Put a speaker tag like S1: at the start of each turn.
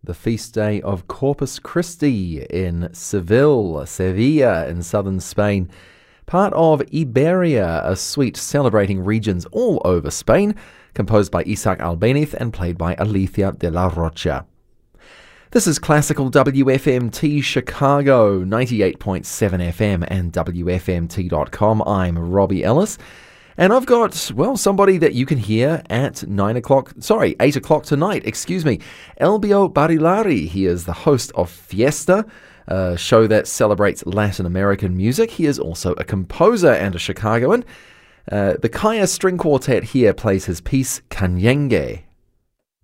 S1: the feast day of Corpus Christi in Sevilla in southern Spain. Part of Iberia, a suite celebrating regions all over Spain, composed by Isaac Albéniz and played by Alicia de la Rocha. This is Classical WFMT Chicago, 98.7 FM and WFMT.com. I'm Robbie Ellis. And I've got, somebody that you can hear at 8 o'clock tonight, Elbio Barilari. He is the host of Fiesta, a show that celebrates Latin American music. He is also a composer and a Chicagoan. The Kaya String Quartet here plays his piece, Canyengue.